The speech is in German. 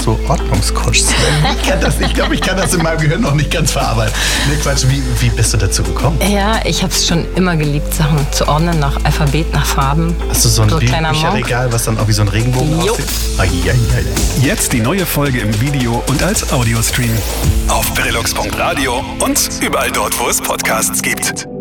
so Ordnungskurs. Ich glaube, ich kann das in meinem Gehirn noch nicht ganz verarbeiten. Nee, Quatsch, wie bist du dazu gekommen? Ja, ich habe es schon immer geliebt, Sachen zu ordnen nach Alphabet, nach Farben. Hast du so ein kleiner Bücherregal, was dann auch wie so ein Regenbogen aussieht? Jetzt die neue Folge im Video und als Audiostream. Auf Verilux.radio und überall dort, wo es Podcasts gibt.